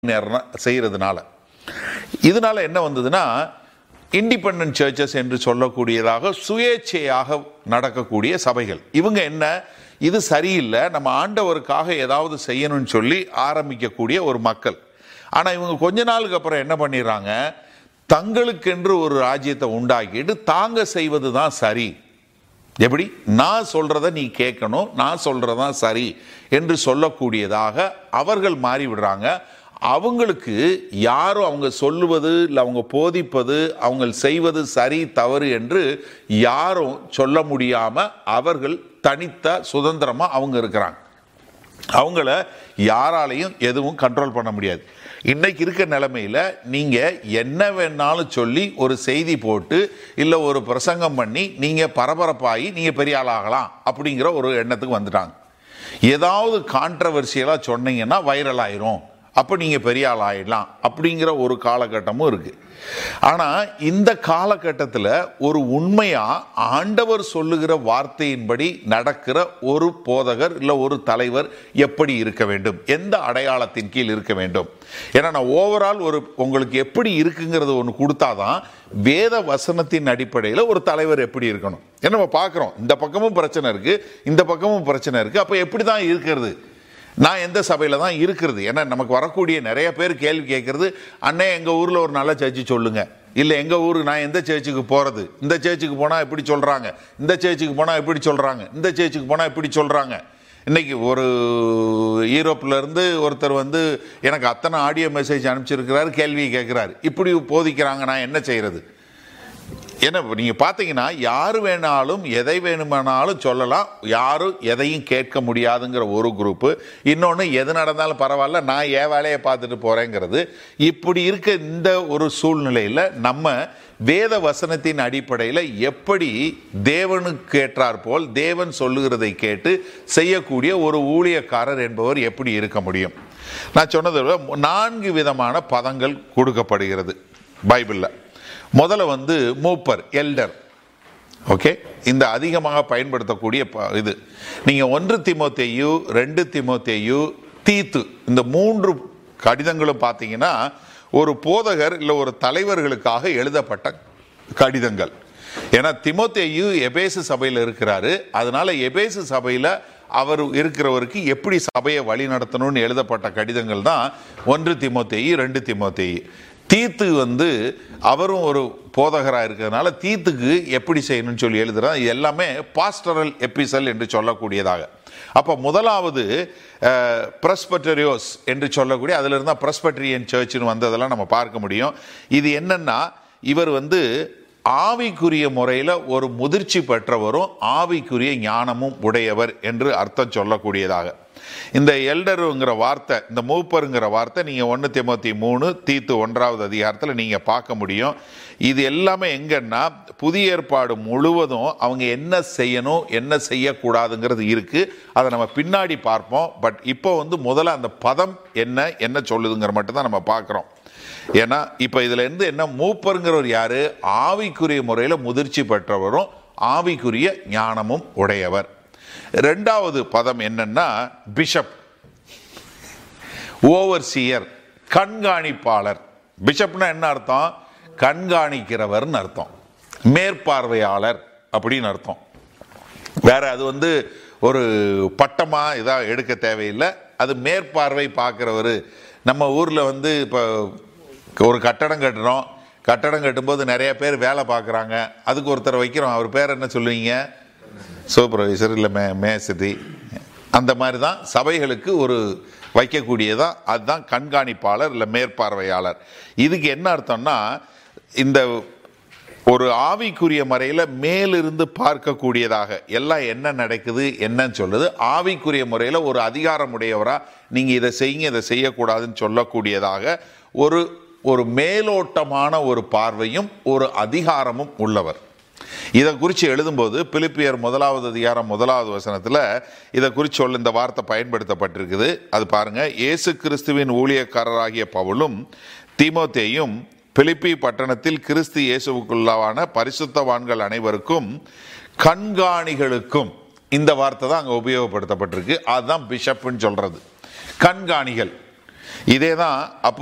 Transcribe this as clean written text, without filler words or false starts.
நேரம் செய்கிறதுனால. இதனால என்ன வந்ததுன்னா, இண்டிபெண்டன்ட் சர்ச்சஸ் என்று சொல்லக்கூடியதாக சுயேட்சையாக நடக்கக்கூடிய சபைகள். இவங்க என்ன, இது சரியில்லை, நம்ம ஆண்டவருக்காக ஏதாவது செய்யணும்னு சொல்லி ஆரம்பிக்கக்கூடிய ஒரு மக்கள். ஆனால் இவங்க கொஞ்ச நாளுக்கு அப்புறம் என்ன பண்ணிடுறாங்க, தங்களுக்கென்று ஒரு ராஜ்யத்தை உண்டாக்கிட்டு தாங்க செய்வது தான் சரி, எப்படி நான் சொல்றத நீ கேட்கணும், நான் சொல்றதான் சரி என்று சொல்லக்கூடியதாக அவர்கள் மாறிவிடுறாங்க. அவங்களுக்கு யாரும் அவங்க சொல்லுவது இல்லை அவங்க போதிப்பது அவங்க செய்வது சரி தவறு என்று யாரும் சொல்ல முடியாம அவர்கள் தனித்த சுதந்திரமா அவங்க இருக்கிறாங்க. அவங்கள யாராலையும் எதுவும் கண்ட்ரோல் பண்ண முடியாது. இன்னைக்கு இருக்க நிலைமையில நீங்க என்ன வேணாலும் சொல்லி ஒரு செய்தி போட்டு இல்லை ஒரு பிரசங்கம் பண்ணி நீங்க பரபரப்பாகி நீங்க பெரிய ஆளாகலாம் அப்படிங்கிற ஒரு எண்ணத்துக்கு வந்துட்டாங்க. ஏதாவது கான்ட்ரவர்சியலா சொன்னீங்கன்னா வைரல் ஆயிரும், அப்போ நீங்கள் பெரிய ஆள் ஆயிடலாம் அப்படிங்கிற ஒரு காலகட்டமும் இருக்கு. ஆனால் இந்த காலகட்டத்தில் ஒரு உண்மையாக ஆண்டவர் சொல்லுகிற வார்த்தையின்படி நடக்கிற ஒரு போதகர் இல்லை ஒரு தலைவர் எப்படி இருக்க வேண்டும், எந்த அடையாளத்தின் கீழ் இருக்க வேண்டும். ஏன்னா நான் ஓவரால் ஒரு உங்களுக்கு எப்படி இருக்குங்கிறது ஒன்று கொடுத்தாதான் வேத வசனத்தின் அடிப்படையில் ஒரு தலைவர் எப்படி இருக்கணும். ஏன்னா நம்ம பார்க்குறோம் இந்த பக்கமும் பிரச்சனை இருக்கு, இந்த பக்கமும் பிரச்சனை இருக்கு. அப்போ எப்படி தான் இருக்கிறது, நான் எந்த சபையில் தான் இருக்கிறது. ஏன்னா நமக்கு வரக்கூடிய நிறைய பேர் கேள்வி கேட்கறது, அண்ணே எங்கள் ஊரில் ஒரு நல்ல சர்ச்சு சொல்லுங்க, இல்லை எங்கள் ஊருக்கு நான் எந்த சர்ச்சுக்கு போகிறது, இந்த சர்ச்சுக்கு போனால் இப்படி சொல்கிறாங்க, இந்த சர்ச்சுக்கு போனால் இப்படி சொல்கிறாங்க, இந்த சர்ச்சுக்கு போனால் இப்படி சொல்கிறாங்க. இன்னைக்கு ஒரு யூரோப்லேருந்து ஒருத்தர் வந்து எனக்கு அத்தனை ஆடியோ மெசேஜ் அனுப்பிச்சிருக்கிறாரு, கேள்வி கேட்குறாரு, இப்படி போதிக்கிறாங்க, நான் என்ன செய்கிறது. ஏன்னா நீங்கள் பார்த்தீங்கன்னா யார் வேணாலும் எதை வேணுமானாலும் சொல்லலாம், யாரும் எதையும் கேட்க முடியாதுங்கிற ஒரு குரூப்பு. இன்னொன்று எது நடந்தாலும் பரவாயில்ல, நான் என் வேலையை பார்த்துட்டு போகிறேங்கிறது. இப்படி இருக்க இந்த ஒரு சூழ்நிலையில் நம்ம வேத வசனத்தின் அடிப்படையில் எப்படி தேவனுக்கு ஏற்றார் போல் தேவன் சொல்லுகிறதை கேட்டு செய்யக்கூடிய ஒரு ஊழியக்காரர் என்பவர் எப்படி இருக்க முடியும். நான் சொன்னதை விட 4 விதமான பதங்கள் கொடுக்கப்படுகிறது பைபிளில். முதல்ல வந்து மூப்பர், எல்டர். ஓகே, இந்த அதிகமாக பயன்படுத்தக்கூடிய இது நீங்கள் 1 தீமோத்தேயு, 2 தீமோத்தேயு, தீத்து, இந்த 3 கடிதங்களும் பார்த்தீங்கன்னா ஒரு போதகர் இல்லை ஒரு தலைவர்களுக்காக எழுதப்பட்ட கடிதங்கள். ஏன்னா தீமோத்தேயு எபேசு சபையில் இருக்கிறாரு, அதனால எபேசு சபையில் அவர் இருக்கிறவருக்கு எப்படி சபையை வழி நடத்தணும்னு எழுதப்பட்ட கடிதங்கள் தான் 1 தீமோத்தேயு, 2 தீமோத்தேயு. தீத்து வந்து அவரும் ஒரு போதகராக இருக்கிறதுனால தீத்துக்கு எப்படி செய்யணும்னு சொல்லி எழுதுறாங்க. இது எல்லாமே பாஸ்டரல் எபிசல் என்று சொல்லக்கூடியதாக. அப்போ முதலாவது பிரஸ்பெட்டரியோஸ் என்று சொல்லக்கூடிய, அதில் இருந்தால் பிரஸ்பெட்டரியன் சர்ச்சுன்னு வந்ததெல்லாம் நம்ம பார்க்க முடியும். இது என்னன்னா, இவர் வந்து ஆவிக்குரிய முறையில் ஒரு முதிர்ச்சி பெற்றவரும் ஆவிக்குரிய ஞானமும் உடையவர் என்று அர்த்தம் சொல்லக்கூடியதாக. இந்த எல்டருங்கிற வார்த்தை, இந்த மூப்பருங்கிற வார்த்தை நீங்கள் 1 தீமோத்தேயு 3, தீத்து 1வது அதிகாரத்தில் நீங்கள் பார்க்க முடியும். இது எல்லாமே எங்கன்னா புதிய ஏற்பாடு முழுவதும் அவங்க என்ன செய்யணும் என்ன செய்யக்கூடாதுங்கிறது இருக்கு. அதை நம்ம பின்னாடி பார்ப்போம். பட் இப்போ வந்து முதல்ல அந்த பதம் என்ன சொல்லுதுங்கிற மட்டும் தான் நம்ம பார்க்குறோம். ஏன்னா இப்போ இதுல இருந்து என்ன, மூப்பருங்கிறவர் யாரு, ஆவிக்குரிய முறையில் முதிர்ச்சி பெற்றவரும் ஆவிக்குரிய ஞானமும் உடையவர். 2வது பதம் என்னன்னா பிஷப், ஓவர்சியர், கண்காணிப்பாளர். பிஷப்னா என்ன அர்த்தம், கண்காணிக்கிறவர்னு அர்த்தம், மேற்பார்வையாளர் அப்படின்னு அர்த்தம். வேற அது வந்து ஒரு பட்டமா இதாக எடுக்க தேவையில்லை, அது மேற்பார்வை பார்க்கிறவர். நம்ம ஊரில் வந்து இப்போ ஒரு கட்டடம் கட்டுறோம், கட்டடம் கட்டும்போது நிறைய பேர் வேலை பார்க்குறாங்க, அதுக்கு ஒருத்தர் வைக்கிறோம், அவர் பேர் என்ன சொல்லுவீங்க, சூப்பர்வைசர் இல்லை மேஸ்திரி. அந்த மாதிரி தான் சபைகளுக்கு ஒரு வைக்கக்கூடியதான், அதுதான் கண்காணிப்பாளர் இல்லை மேற்பார்வையாளர். இதுக்கு என்ன அர்த்தம்னா, இந்த ஒரு ஆவிக்குரிய முறையில் மேலிருந்து பார்க்கக்கூடியதாக எல்லாம் என்ன நடக்குது என்னன்னு சொல்லுது. ஆவிக்குரிய முறையில் ஒரு அதிகாரமுடையவராக நீங்கள் இதை செய்யுங்க இதை செய்யக்கூடாதுன்னு சொல்லக்கூடியதாக ஒரு மேலோட்டமான ஒரு பார்வையும் ஒரு அதிகாரமும் உள்ளவர். இதை குறித்து எழுதும்போது பிலிப்பியர் 1வது அதிகாரம் 1வது வசனத்தில் இதை குறித்து சொல்ல இந்த வார்த்தை பயன்படுத்தப்பட்டிருக்குது. அது பாருங்க, இயேசு கிறிஸ்துவின் ஊழியக்காரராகிய பவுலும் தீமோத்தேயும் பிலிப்பி பட்டணத்தில் கிறிஸ்து இயேசுவுக்குள்ளான பரிசுத்தவான்கள் அனைவருக்கும் கண்காணிகளுக்கும், இந்த வார்த்தை தான் அங்கே உபயோகப்படுத்தப்பட்டிருக்கு. அதுதான் பிஷப்னு சொல்றது, கண்காணிகள். இதே தான் அப்போ